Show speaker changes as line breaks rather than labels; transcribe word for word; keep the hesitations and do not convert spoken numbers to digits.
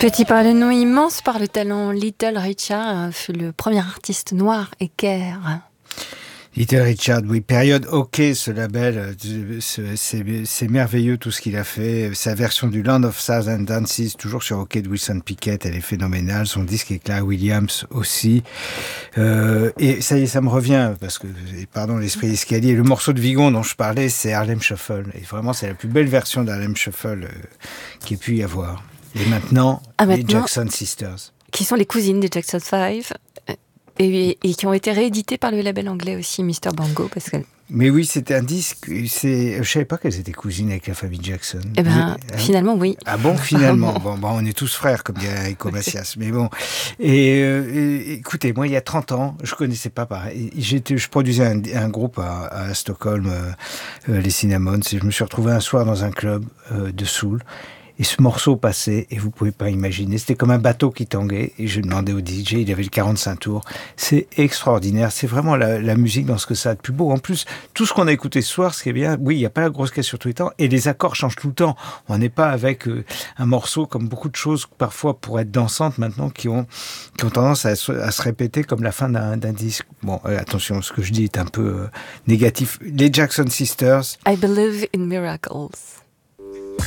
Petit par le nom immense, par le talent, Little Richard fut le premier artiste noir équerre.
Little Richard, oui, période OK, ce label, c'est, c'est merveilleux tout ce qu'il a fait. Sa version du Land of Thousand Dances, toujours sur OK de Wilson Pickett, elle est phénoménale. Son disque avec Clara Williams aussi. Euh, et ça y est, ça me revient, parce que, pardon, l'esprit escalier, le morceau de Vigon dont je parlais, c'est Harlem Shuffle. Et vraiment, c'est la plus belle version d'Harlem Shuffle euh, qu'il y ait pu y avoir. Et maintenant,
ah,
les
maintenant,
Jackson Sisters.
Qui sont les cousines des Jackson Five. Et, et qui ont été réédités par le label anglais aussi, mister Bongo, parce que...
Mais oui, c'était un disque. C'est... Je savais pas qu'elles étaient cousines avec la famille Jackson.
Eh ben,
Vous...
finalement, oui.
Ah bon, finalement. bon, bon, on est tous frères, comme dirait Enrico Macias. Mais bon. Et, euh, et écoutez, moi, il y a trente ans, je connaissais pas pareil. J'étais, je produisais un, un groupe à, à Stockholm, euh, les Cinnamons, et je me suis retrouvé un soir dans un club euh, de soul. Et ce morceau passait, et vous pouvez pas imaginer, c'était comme un bateau qui tanguait, et je demandais au D J, il avait le quarante-cinq tours. C'est extraordinaire, c'est vraiment la, la musique dans ce que ça a de plus beau. En plus, tout ce qu'on a écouté ce soir, ce qui est bien, oui, il n'y a pas la grosse caisse sur tous les temps, et les accords changent tout le temps. On n'est pas avec euh, un morceau comme beaucoup de choses, parfois pour être dansantes maintenant, qui ont, qui ont tendance à se, à se répéter comme la fin d'un, d'un disque. Bon, euh, attention, ce que je dis est un peu euh, négatif. Les Jackson Sisters.
I believe in miracles.